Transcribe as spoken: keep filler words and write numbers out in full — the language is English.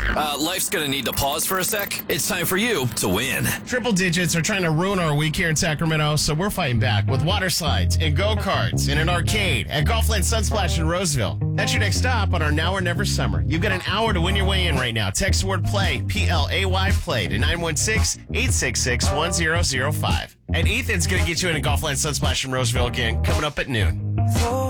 Uh, life's gonna need to pause for a sec. It's time for you to win. Triple digits are trying to ruin our week here in Sacramento, so we're fighting back with water slides and go-karts and an arcade at Golfland Sunsplash in Roseville. That's your next stop on our Now or Never Summer. You've got an hour to win your way in right now. Text the word PLAY, P L A Y, PLAY to nine one six, eight six six, one zero zero five. And Ethan's going to get you in a Golfland Sunsplash in Roseville again, coming up at noon.